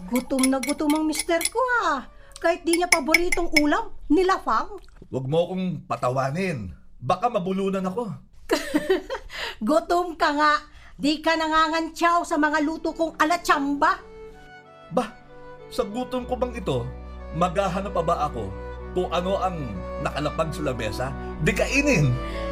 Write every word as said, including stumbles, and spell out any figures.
Gutom na gutom ang mister ko ah. Kahit di niya paboritong ulam, nilafang. Huwag mo akong patawanin. Baka mabulunan ako. Gutom ka nga. Di ka nangangantyaw sa mga luto kong alatsamba. Bah, sa gutom ko bang ito, maghahanap pa ba ako kung ano ang nakalapag sa lamesa? Di kainin!